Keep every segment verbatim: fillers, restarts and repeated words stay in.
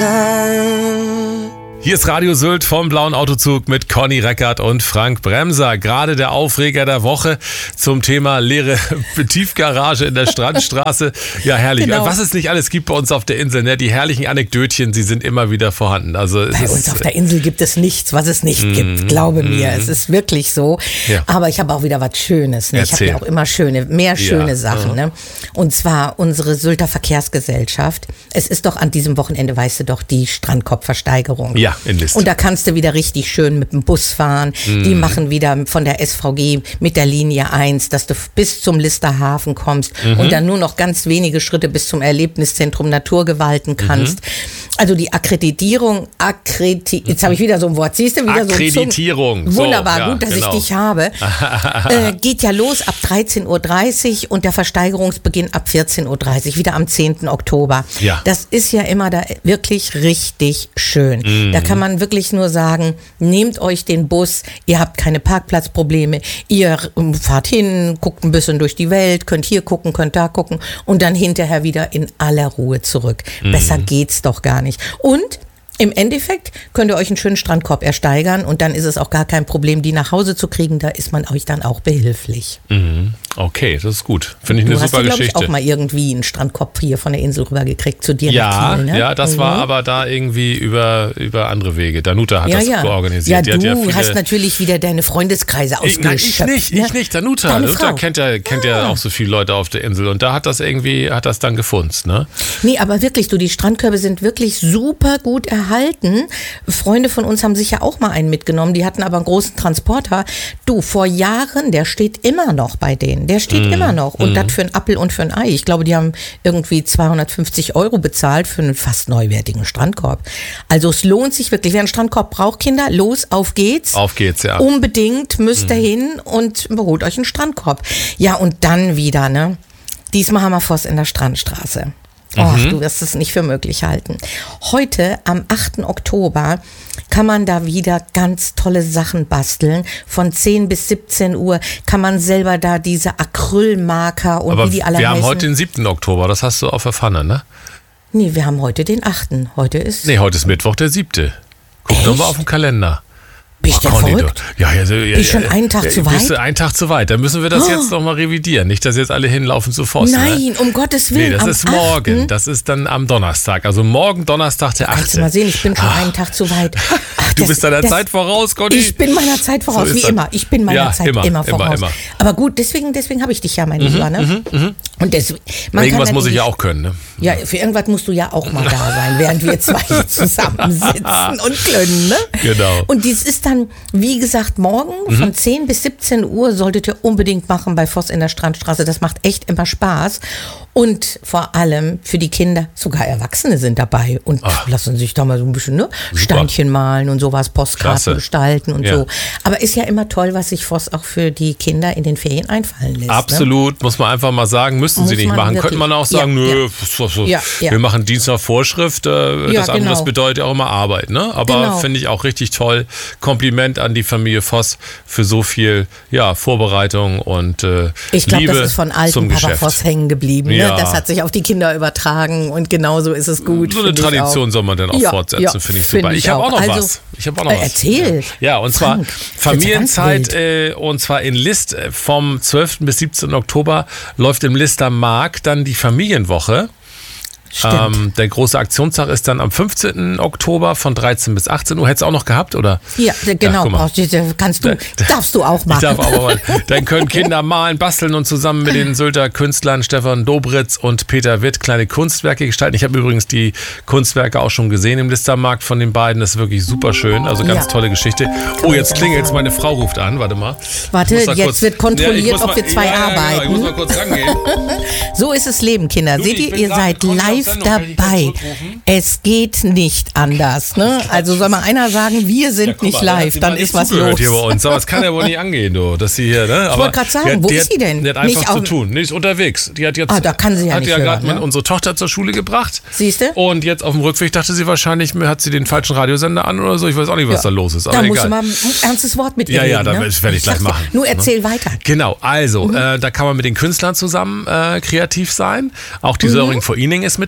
Summertime. Hier ist Radio Sylt vom Blauen Autozug mit Conny Reckert und Frank Bremser. Gerade der Aufreger der Woche zum Thema leere Tiefgarage in der Strandstraße. Ja, herrlich. Genau. Was es nicht alles gibt bei uns auf der Insel, ne? Die herrlichen Anekdötchen, sie sind immer wieder vorhanden. Also es Bei ist, uns auf der Insel gibt es nichts, was es nicht gibt, glaube mir. Es ist wirklich so. Ja. Aber ich habe auch wieder was Schönes. Ne? Ich habe Erzähl. ja auch immer schöne, mehr schöne Ja. Sachen. Ne? Und zwar unsere Sylter Verkehrsgesellschaft. Es ist doch an diesem Wochenende, weißt du doch, die Strandkorbversteigerung. Ja, in List. Und da kannst du wieder richtig schön mit dem Bus fahren. Die machen wieder von der S V G mit der Linie eins, dass du bis zum Lister Hafen kommst und dann nur noch ganz wenige Schritte bis zum Erlebniszentrum Naturgewalten kannst. Also die Akkreditierung, Akkredi jetzt habe ich wieder so ein Wort, siehst du, wieder Akkreditierung. so ein Zung- Wunderbar, So, ja, gut, dass genau. ich dich habe. äh, geht ja los ab dreizehn Uhr dreißig und der Versteigerungsbeginn ab vierzehn Uhr dreißig, wieder am zehnten Oktober. Ja. Das ist ja immer da wirklich richtig schön. Mhm. Da kann man wirklich nur sagen, nehmt euch den Bus, ihr habt keine Parkplatzprobleme, ihr ähm, fahrt hin, guckt ein bisschen durch die Welt, könnt hier gucken, könnt da gucken und dann hinterher wieder in aller Ruhe zurück. Mhm. Besser geht's doch gar nicht. Und im Endeffekt könnt ihr euch einen schönen Strandkorb ersteigern und dann ist es auch gar kein Problem, die nach Hause zu kriegen. Da ist man euch dann auch behilflich. Mhm. Okay, das ist gut. Finde ich eine Du hast super ja, glaube ich, Geschichte. auch mal irgendwie einen Strandkorb hier von der Insel rübergekriegt zu dir Ja, nach Kiel, ne? ja, das Mhm. war aber da irgendwie über, über andere Wege. Danuta hat Ja, das ja. organisiert. Ja, Die du hat ja viele, hast natürlich wieder deine Freundeskreise ich, nein, ich ausgeschöpft. nicht, ne? ich nicht. Danuta, Deine Danuta Frau. kennt ja, kennt ja Ah. auch so viele Leute auf der Insel und da hat das irgendwie, hat das dann gefunzt, ne? Nee, aber wirklich, du, die Strandkörbe sind wirklich super gut erhalten. Freunde von uns haben sicher auch mal einen mitgenommen, die hatten aber einen großen Transporter. Du, vor Jahren, der steht immer noch bei denen, der steht immer noch. Und das für einen Appel und für ein Ei. Ich glaube, die haben irgendwie zweihundertfünfzig Euro bezahlt für einen fast neuwertigen Strandkorb. Also es lohnt sich wirklich. Wer einen Strandkorb braucht, Kinder, los, auf geht's. Auf geht's, ja. Unbedingt müsst ihr hin und holt euch einen Strandkorb. Ja, und dann wieder, ne? Diesmal haben wir Voss in der Strandstraße. Och, du wirst es nicht für möglich halten. Heute, am achten Oktober, kann man da wieder ganz tolle Sachen basteln. Von zehn bis siebzehn Uhr kann man selber da diese Acrylmarker und Aber wie die alle wir heißen. haben heute den siebten Oktober, das hast du auf der Pfanne, ne? Nee, wir haben heute den achten. Heute ist... Nee, heute ist Mittwoch, der siebte. Guck Echt? doch mal auf den Kalender. Bin ich denn Conny, verrückt? du- Ja, ja, so- ja, Bin ich schon ja, einen Tag ja, zu Bist du weit? einen Tag zu weit. Dann müssen wir das jetzt noch mal revidieren. Nicht, dass jetzt alle hinlaufen zu Voss. Ne? Nein, um Gottes Willen. Nee, das am ist morgen. achten Das ist dann am Donnerstag. Also morgen Donnerstag, der Kannst achte. du mal sehen, ich bin schon einen Tag zu weit. Ach, Du das- bist deiner das- Zeit voraus, Conny. Ich bin meiner Zeit voraus, So ist wie das. immer. Ich bin meiner Ja, Zeit immer, immer, immer, voraus. immer. Aber gut, deswegen, deswegen habe ich dich ja, mein Lieber. Ne? Und deswegen, man Irgendwas kann muss ich natürlich- ja auch können. Ne? Ja, für irgendwas musst du ja auch mal da sein, während wir zwei hier zusammensitzen und können. Ne? Genau. Und dies ist dann, wie gesagt, morgen von zehn bis siebzehn Uhr solltet ihr unbedingt machen bei Voss in der Strandstraße. Das macht echt immer Spaß. Und vor allem für die Kinder, sogar Erwachsene sind dabei und lassen sich da mal so ein bisschen ne, Steinchen malen und sowas, Postkarten Klasse. gestalten und Ja. so. Aber ist ja immer toll, was sich Voss auch für die Kinder in den Ferien einfallen lässt. Ne? Absolut, muss man einfach mal sagen, müssten Muss sie nicht man machen. wirklich. Könnte man auch sagen, Ja, nö, ja. so, so, Ja, ja. wir machen Dienst nach Vorschrift. Äh, Ja, das andere genau. das bedeutet ja auch immer Arbeit. Ne? Aber Genau. finde ich auch richtig toll. Kompliment an die Familie Voss für so viel ja, Vorbereitung und äh, Ich glaube, Liebe das ist von alten zum Papa Geschäft. Voss hängen geblieben. Ja. Ne? Das hat sich auf die Kinder übertragen und genauso ist es gut. So eine finde ich Tradition auch. soll man dann auch Ja, fortsetzen, ja, finde ich finde super. ich Ich habe auch auch. noch Also, was. Ich habe auch noch äh, was. erzähl. Ja, und zwar Frank, Familienzeit ganz äh, und zwar in List äh, vom zwölften bis siebzehnten Oktober läuft im Lister Mark dann die Familienwoche. Stimmt. Ähm, der große Aktionstag ist dann am fünfzehnten Oktober von dreizehn bis achtzehn Uhr. Hättest du auch noch gehabt, oder? Ja, genau. guck mal. brauchst du- kannst du, darfst du auch machen. Ich darf aber mal. Dann können Kinder malen, basteln und zusammen mit den Sylter Künstlern Stefan Dobritz und Peter Witt kleine Kunstwerke gestalten. Ich habe übrigens die Kunstwerke auch schon gesehen im Listermarkt von den beiden. Das ist wirklich super schön. Also ganz Ja. tolle Geschichte. Oh, man jetzt sagen. klingelt meine Frau ruft an. Warte mal. Warte, Ich muss da jetzt kurz- wird kontrolliert, Ja, ich muss ob mal- wir zwei ja, ja, arbeiten. Genau, ich muss mal kurz rangehen. So ist es Leben, Kinder. Du, Seht ich ihr, bin ihr gerade- seid komm ich auf live Sendung, kann ich dich kurz dabei. zurückrufen? Es geht nicht anders. Ne? Also soll mal einer sagen, wir sind Ja, guck nicht mal, da hat live, sie dann mal ist nicht was zugehört los. hier bei uns. Aber das kann ja wohl nicht angehen, du, dass sie hier, ne? Ich wollte gerade sagen, wo ist sie denn? Die hat einfach Nicht zu auf- tun. Die ist unterwegs. Die hat jetzt, Ah, da kann sie ja hat nicht ja hören, gerade ne? unsere Tochter zur Schule gebracht. Siehste? Und jetzt auf dem Rückweg dachte sie wahrscheinlich, hat sie den falschen Radiosender an oder so. Ich weiß auch nicht, was Ja. da los ist. Aber Da musst egal. du mal ein ernstes Wort mit ihr Ja, ja, reden. da ne? werde ich gleich sag dir, machen. Nur erzähl weiter. Genau, also Mhm. äh, da kann man mit den Künstlern zusammen äh, kreativ sein. Auch die Söring vor Ening ist mit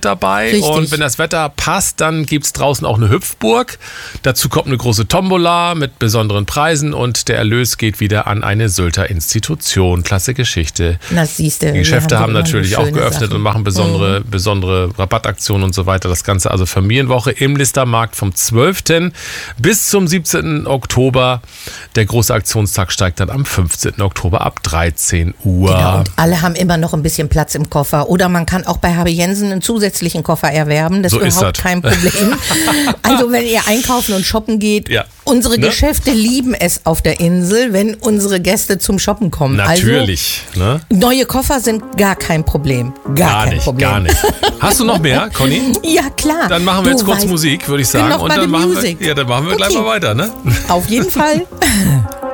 dabei. Richtig. Und wenn das Wetter passt, dann gibt es draußen auch eine Hüpfburg. Dazu kommt eine große Tombola mit besonderen Preisen und der Erlös geht wieder an eine Sylter Institution. Klasse Geschichte. Na, siehste, die Geschäfte haben immer natürlich so auch schöne geöffnet Sachen. und machen besondere, mhm. besondere Rabattaktionen und so weiter. Das Ganze also Familienwoche im Listermarkt vom zwölften bis zum siebzehnten Oktober. Der große Aktionstag steigt dann am fünfzehnten Oktober ab dreizehn Uhr. Genau, und alle haben immer noch ein bisschen Platz im Koffer. Oder man kann auch bei H B Jensen einen zusätzlichen Koffer erwerben. Das So ist ist überhaupt das. kein Problem. Also wenn ihr einkaufen und shoppen geht, Ja. unsere Ne? Geschäfte lieben es auf der Insel, wenn unsere Gäste zum Shoppen kommen. Natürlich. Also, ne? neue Koffer sind gar kein Problem. Gar, Gar kein nicht, Problem. gar nicht. Hast du noch mehr, Conny? Ja, klar. Dann machen wir Du jetzt kurz weißt- Musik, würde ich Bin sagen. noch Und bei dann der machen Music. wir, ja, dann machen wir gleich Okay. mal weiter, ne? Auf jeden Fall.